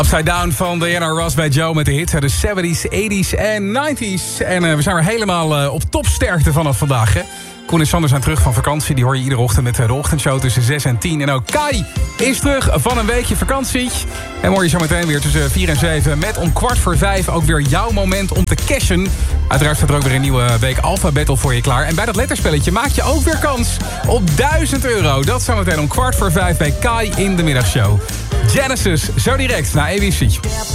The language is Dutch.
Upside Down van Diana Ross bij Joe met de hits uit de 70s, 80s en 90s. En we zijn weer helemaal op topsterkte vanaf vandaag, hè? Koen en Sander zijn terug van vakantie. Die hoor je iedere ochtend met de ochtendshow tussen 6 en 10. En ook Kai is terug van een weekje vakantie. En hoor je zo meteen weer tussen 4 en 7... met om 4:15 ook weer jouw moment om te cashen. Uiteraard staat er ook weer een nieuwe week Alpha Battle voor je klaar. En bij dat letterspelletje maak je ook weer kans op €1000. Dat zometeen om 4:15 bij Kai in de middagshow. Genesis, zo direct naar ABC.